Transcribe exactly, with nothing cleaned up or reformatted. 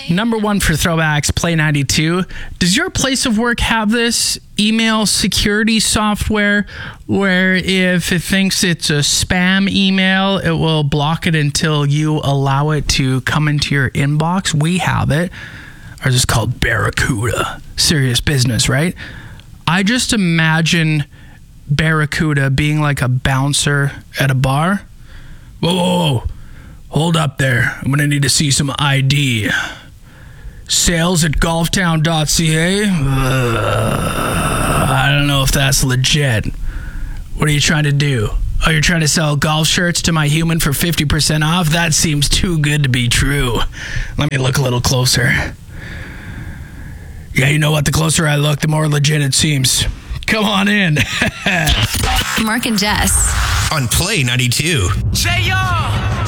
Number one for throwbacks, Play ninety-two. Does your place of work have this email security software where if it thinks it's a spam email, it will block it until you allow it to come into your inbox? We have it. Ours is called Barracuda. Serious business, right? I just imagine Barracuda being like a bouncer at a bar. Whoa, whoa, whoa. Hold up there. I'm going to need to see some I D. Sales at golftown dot c a? Uh, I don't know if that's legit. What are you trying to do? Oh, you're trying to sell golf shirts to my human for fifty percent off? That seems too good to be true. Let me look a little closer. Yeah, you know what? The closer I look, the more legit it seems. Come on in. Mark and Jess. On Play ninety-two. Say y'all.